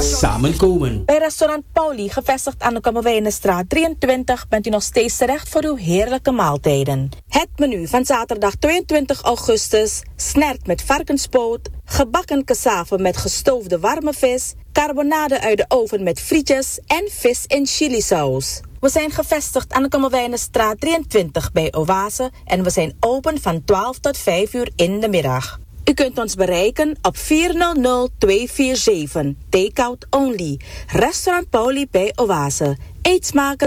samenkomen. Bij restaurant Pauli, gevestigd aan de Kammerwijnenstraat 23, bent u nog steeds terecht voor uw heerlijke maaltijden. Het menu van zaterdag 22 augustus snert met varkenspoot, gebakken cassave met gestoofde warme vis, carbonade uit de oven met frietjes en vis in chilisaus. We zijn gevestigd aan de Kammerwijnenstraat 23 bij Oase en we zijn open van 12 tot 5 uur in de middag. U kunt ons bereiken op 400-247, takeout only. Restaurant Pauli bij Oase. Eet smakelijk.